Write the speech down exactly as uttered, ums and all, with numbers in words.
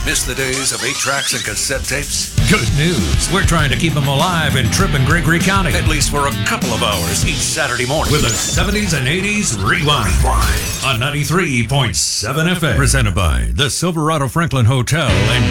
Miss the days of eight tracks and cassette tapes? Good news. We're trying to keep them alive in Tripp and Gregory County. At least for a couple of hours each Saturday morning. With a seventies and eighties rewind. On ninety-three point seven F M. Presented by the Silverado Franklin Hotel and